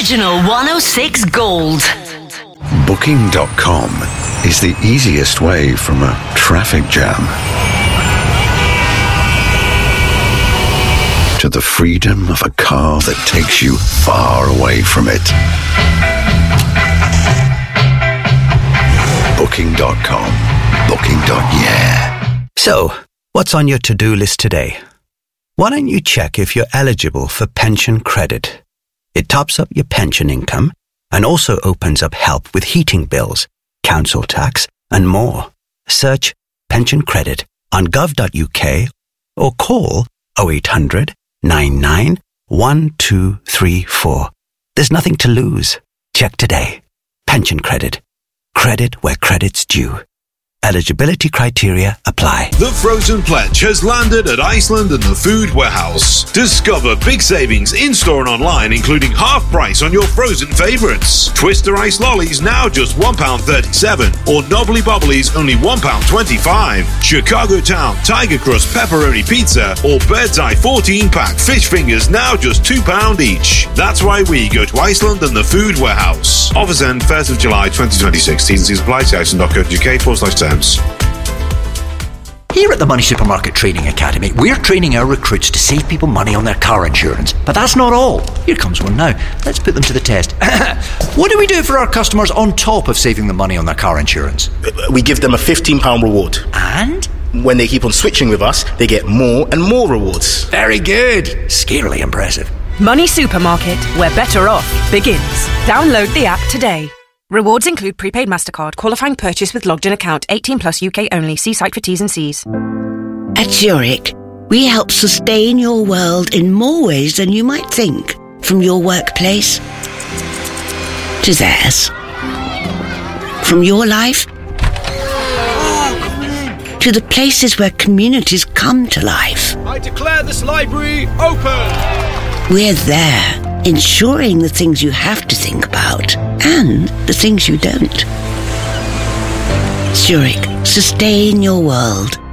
Original 106 Gold. Booking.com is the easiest way from a traffic jam to the freedom of a car that takes you far away from it. Booking.com. Booking.yeah. So, what's on your to-do list today? Why don't you check if you're eligible for pension credit? It tops up your pension income and also opens up help with heating bills, council tax, and more. Search pension credit on gov.uk or call 0800 99 1234. There's nothing to lose. Check today. Pension credit. Credit where credit's due. Eligibility criteria apply. The Frozen Pledge has landed at Iceland and the Food Warehouse. Discover big savings in-store and online, including half price on your frozen favourites. Twister Ice Lollies now just £1.37, or Knobbly Bobblies only £1.25. Chicago Town Tiger Crust Pepperoni Pizza or Bird's Eye 14-pack Fish Fingers now just £2 each. That's why we go to Iceland and the Food Warehouse. Offers end 1st of July 2026. T's and C's apply to iceland.co.uk/terms. Here at the Money Supermarket Training Academy, we're training our recruits to save people money on their car insurance. But that's not all. Here comes one now. Let's put them to the test. What do we do for our customers on top of saving them money on their car insurance? We give them a £15 reward. And? When they keep on switching with us, they get more and more rewards. Very good. Scarily impressive. Money Supermarket, where better off begins. Download the app today. Rewards include prepaid MasterCard, qualifying purchase with logged-in account, 18 plus UK only. See site for T's and C's. At Zurich, we help sustain your world in more ways than you might think. From your workplace to theirs. From your life to the places where communities come to life. I declare this library open! We're there, ensuring the things you have to think about and the things you don't. Zurich, sustain your world.